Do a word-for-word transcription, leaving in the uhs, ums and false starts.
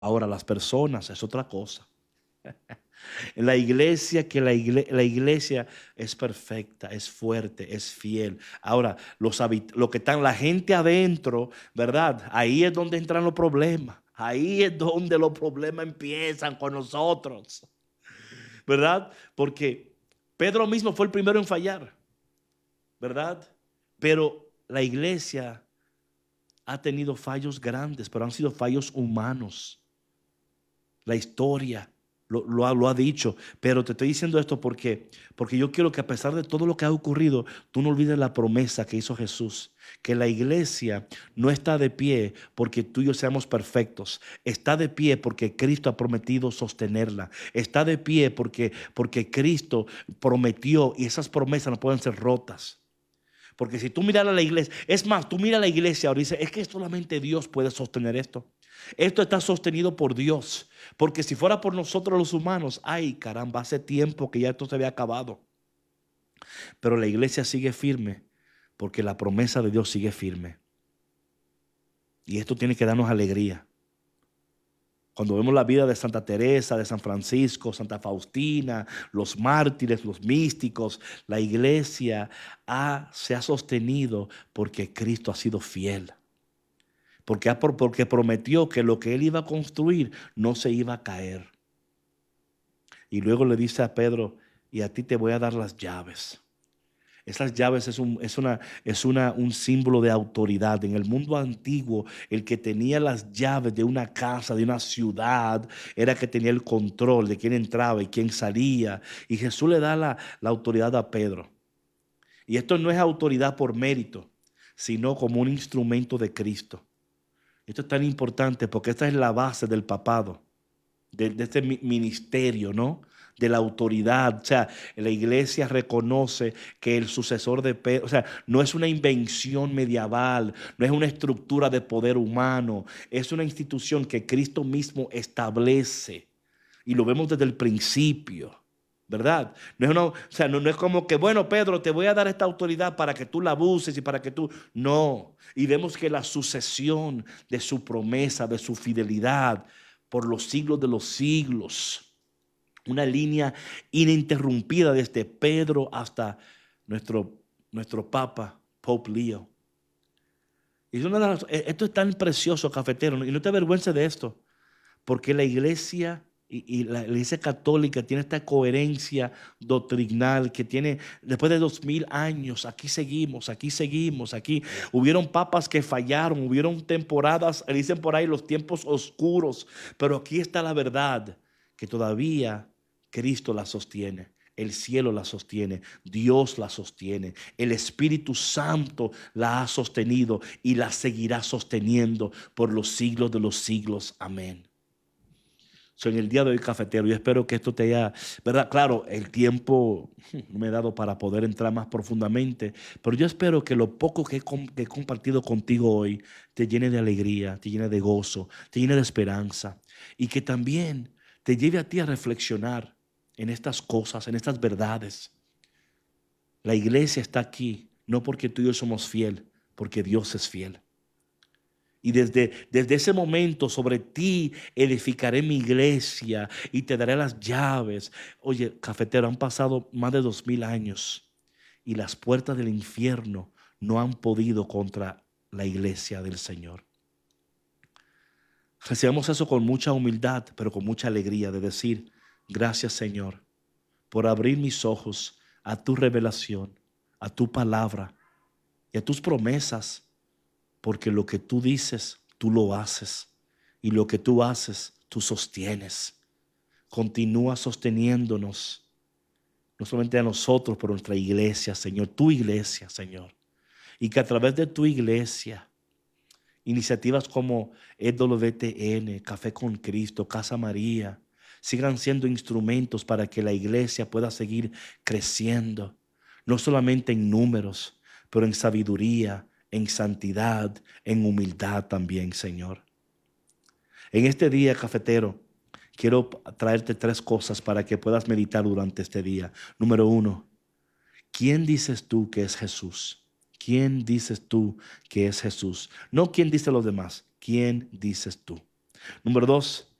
Ahora, las personas es otra cosa. En la iglesia, que la igle- la iglesia es perfecta, es fuerte, es fiel. Ahora, los habit- lo que están la gente adentro, ¿verdad? Ahí es donde entran los problemas. Ahí es donde los problemas empiezan con nosotros, ¿verdad? Porque Pedro mismo fue el primero en fallar, ¿verdad? Pero la iglesia ha tenido fallos grandes, pero han sido fallos humanos. La historia lo, lo ha, lo ha dicho, pero te estoy diciendo esto porque, porque yo quiero que a pesar de todo lo que ha ocurrido, tú no olvides la promesa que hizo Jesús, que la iglesia no está de pie porque tú y yo seamos perfectos, está de pie porque Cristo ha prometido sostenerla, está de pie porque, porque Cristo prometió y esas promesas no pueden ser rotas. Porque si tú miras a la iglesia, es más, tú miras a la iglesia ahora y dices, es que solamente Dios puede sostener esto. Esto está sostenido por Dios. Porque si fuera por nosotros los humanos, ay caramba, hace tiempo que ya esto se había acabado. Pero la iglesia sigue firme porque la promesa de Dios sigue firme. Y esto tiene que darnos alegría. Cuando vemos la vida de Santa Teresa, de San Francisco, Santa Faustina, los mártires, los místicos, la iglesia ha, se ha sostenido porque Cristo ha sido fiel. Porque, ha, porque prometió que lo que él iba a construir no se iba a caer. Y luego le dice a Pedro, y a ti te voy a dar las llaves. Esas llaves es, un, es, una, es una, un símbolo de autoridad. En el mundo antiguo, el que tenía las llaves de una casa, de una ciudad, era que tenía el control de quién entraba y quién salía. Y Jesús le da la, la autoridad a Pedro. Y esto no es autoridad por mérito, sino como un instrumento de Cristo. Esto es tan importante porque esta es la base del papado, de, de este ministerio, ¿no? De la autoridad. O sea, la iglesia reconoce que el sucesor de Pedro, o sea, no es una invención medieval, no es una estructura de poder humano, es una institución que Cristo mismo establece y lo vemos desde el principio. ¿Verdad? No es, una, o sea, no, no es como que, bueno, Pedro, te voy a dar esta autoridad para que tú la abuses y para que tú... No. Y vemos que la sucesión de su promesa, de su fidelidad por los siglos de los siglos, una línea ininterrumpida desde Pedro hasta nuestro, nuestro Papa, Pope Leo. Y es una de las, esto es tan precioso, cafetero, y no te avergüences de esto, porque la iglesia y, y la iglesia católica tiene esta coherencia doctrinal que tiene, después de dos mil años, aquí seguimos, aquí seguimos, aquí hubieron papas que fallaron, hubieron temporadas, dicen por ahí los tiempos oscuros, pero aquí está la verdad, que todavía Cristo la sostiene. El cielo la sostiene, Dios la sostiene, el Espíritu Santo la ha sostenido y la seguirá sosteniendo por los siglos de los siglos. Amén. So, en el día de hoy, cafetero, yo espero que esto te haya, ¿verdad? Claro, el tiempo no me he dado para poder entrar más profundamente, pero yo espero que lo poco que he, com- que he compartido contigo hoy te llene de alegría, te llene de gozo, te llene de esperanza y que también te lleve a ti a reflexionar en estas cosas, en estas verdades. La iglesia está aquí, no porque tú y yo somos fiel, porque Dios es fiel. Y desde, desde ese momento sobre ti edificaré mi iglesia y te daré las llaves. Oye, cafetero, han pasado más de dos mil años y las puertas del infierno no han podido contra la iglesia del Señor. Recibamos eso con mucha humildad, pero con mucha alegría de decir, gracias Señor, por abrir mis ojos a tu revelación, a tu palabra y a tus promesas. Porque lo que tú dices, tú lo haces. Y lo que tú haces, tú sostienes. Continúa sosteniéndonos, no solamente a nosotros, pero a nuestra iglesia, Señor, tu iglesia, Señor. Y que a través de tu iglesia, iniciativas como E W T N, Café con Cristo, Casa María, sigan siendo instrumentos para que la iglesia pueda seguir creciendo, no solamente en números, pero en sabiduría, en santidad, en humildad también, Señor. En este día, cafetero, quiero traerte tres cosas para que puedas meditar durante este día. Número uno, ¿quién dices tú que es Jesús? ¿Quién dices tú que es Jesús? No quién dice los demás, ¿quién dices tú? Número dos,